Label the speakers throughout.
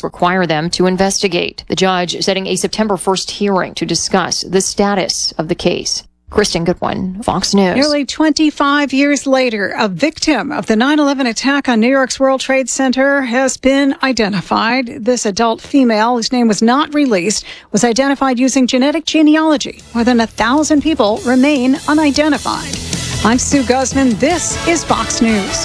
Speaker 1: rules require them to investigate. The judge setting a September 1st hearing to discuss the status of the case. Kristen Goodwin, Fox News.
Speaker 2: Nearly 25 years later, a victim of the 9/11 attack on New York's World Trade Center has been identified. This adult female, whose name was not released, was identified using genetic genealogy. More than 1,000 people remain unidentified. I'm Sue Guzman. This is Fox News.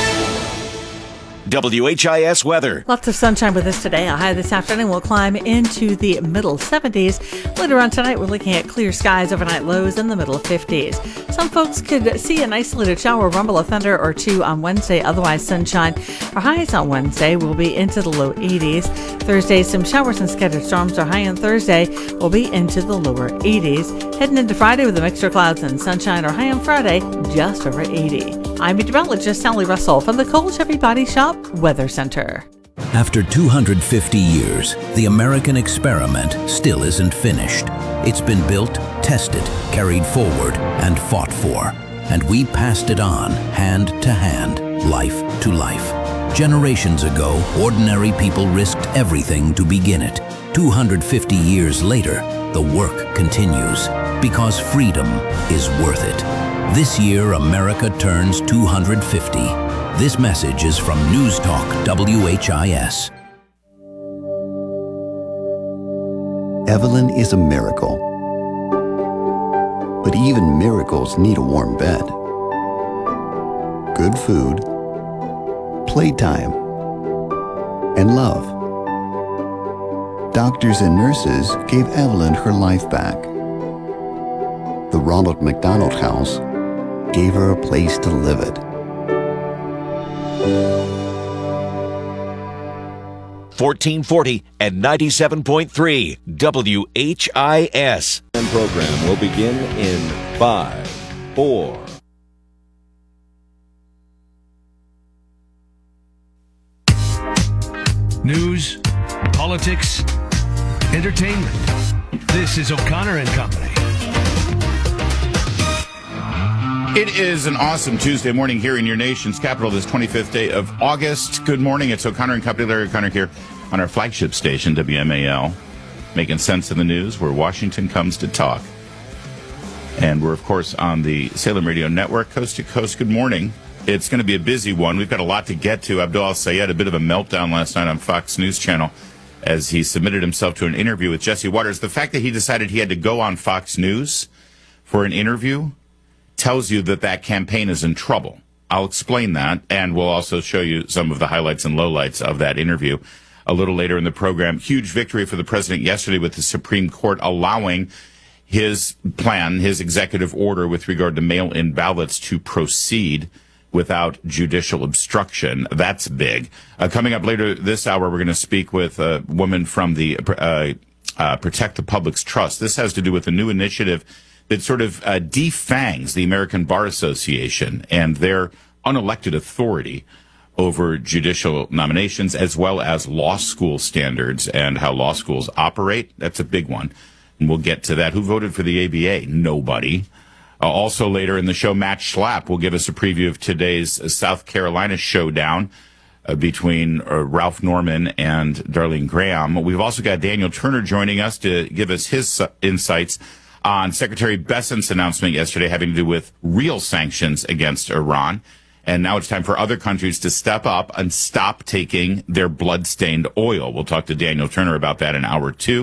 Speaker 3: WHIS weather.
Speaker 4: Lots of sunshine with us today. A high this afternoon will climb into the middle 70s. Later on tonight, we're looking at clear skies, overnight lows in the middle 50s. Some folks could see an isolated shower, rumble of thunder or two on Wednesday. Otherwise, sunshine. Our highs on Wednesday will be into the low 80s. Thursday, some showers and scattered storms. Our high on Thursday will be into the lower 80s. Heading into Friday with a mixture of clouds and sunshine. Our high on Friday, just over 80. I'm meteorologist Sally Russell from the Cole Chevy Body Shop Weather Center.
Speaker 5: After 250 years, the American experiment still isn't finished. It's been built, tested, carried forward, and fought for. And we passed it on, hand to hand, life to life. Generations ago, ordinary people risked everything to begin it. 250 years later, the work continues, because freedom is worth it. This year, America turns 250. This message is from News Talk WHIS.
Speaker 6: Evelyn is a miracle. But even miracles need a warm bed. Good food, playtime, and love. Doctors and nurses gave Evelyn her life back. The Ronald McDonald House gave her a place to live it.
Speaker 3: 1440 and 97.3 WHIS.
Speaker 7: Program will begin in 5, 4.
Speaker 8: News, politics, entertainment. This is O'Connor and Company.
Speaker 9: It is an awesome Tuesday morning here in your nation's capital, this 25th day of August. Good morning. It's O'Connor and Company. Larry O'Connor here on our flagship station, WMAL, making sense of the news where Washington comes to talk. And we're, of course, on the Salem Radio Network, coast to coast. Good morning. It's going to be a busy one. We've got a lot to get to. Abdul Al-Sayed, a bit of a meltdown last night on Fox News Channel as he submitted himself to an interview with Jesse Waters. The fact that he decided he had to go on Fox News for an interview tells you that that campaign is in trouble. I'll explain that, and we'll also show you some of the highlights and lowlights of that interview a little later in the program. Huge victory for the president yesterday with the Supreme Court allowing his plan, his executive order with regard to mail-in ballots to proceed without judicial obstruction. That's big. Coming up later this hour, we're going to speak with a woman from the Protect the Public's Trust. This has to do with a new initiative that sort of defangs the American Bar Association and their unelected authority over judicial nominations, as well as law school standards and how law schools operate. That's a big one. And we'll get to that. Who voted for the ABA? Nobody. Also later in the show, Matt Schlapp will give us a preview of today's South Carolina showdown between Ralph Norman and Darlene Graham. We've also got Daniel Turner joining us to give us his insights on Secretary Bessent's announcement yesterday having to do with real sanctions against Iran. And now it's time for other countries to step up and stop taking their blood-stained oil. We'll talk to Daniel Turner about that in hour 2.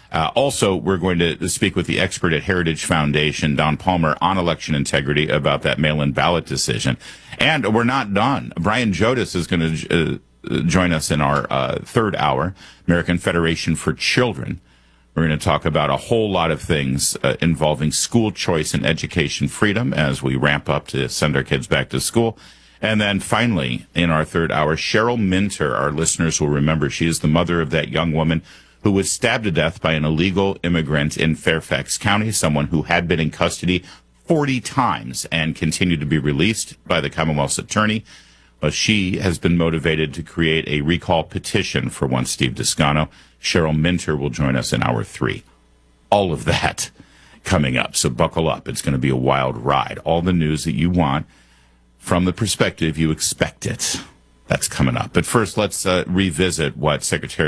Speaker 9: Also, we're going to speak with the expert at Heritage Foundation, Don Palmer, on election integrity about that mail-in ballot decision. And we're not done. Brian Jodis is going to join us in our third hour, American Federation for Children. We're going to talk about a whole lot of things involving school choice and education freedom as we ramp up to send our kids back to school. And then finally, in our third hour, Cheryl Minter, our listeners will remember, she is the mother of that young woman who was stabbed to death by an illegal immigrant in Fairfax County, someone who had been in custody 40 times and continued to be released by the Commonwealth's attorney. She has been motivated to create a recall petition for one Steve Descano. Cheryl Minter will join us in hour 3. All of that coming up, so buckle up. It's going to be a wild ride. All the news that you want from the perspective you expect it. That's coming up. But first, let's revisit what Secretary